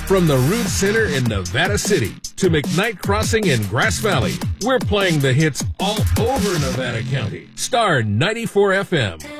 From the Root Center in Nevada City to McKnight Crossing in Grass Valley, we're playing the hits all over Nevada County. Star 94 FM.